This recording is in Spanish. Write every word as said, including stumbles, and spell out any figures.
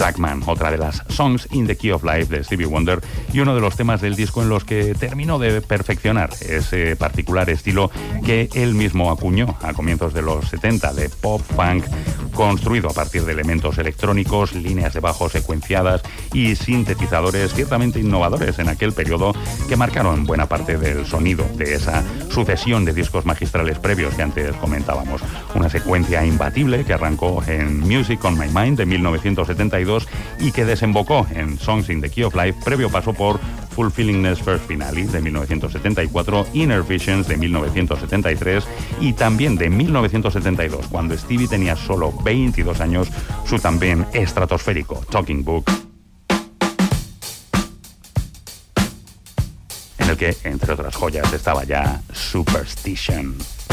Black Man, otra de las Songs in the Key of Life de Stevie Wonder y uno de los temas del disco en los que terminó de perfeccionar ese particular estilo que él mismo acuñó a comienzos de los setenta de pop funk, construido a partir de elementos electrónicos, líneas de bajo secuenciadas y sintetizadores ciertamente innovadores en aquel periodo que marcaron buena parte del sonido de esa sucesión de discos magistrales previos que antes comentábamos. Una secuencia imbatible que arrancó en Music on My Mind de mil novecientos setenta y dos y que desembocó en Songs in the Key of Life, previo paso por Fulfillingness First Finale de mil novecientos setenta y cuatro, Inner Visions de mil novecientos setenta y tres y también de mil novecientos setenta y dos, cuando Stevie tenía solo veintidós años, su también estratosférico Talking Book, en el que, entre otras joyas, estaba ya Superstition.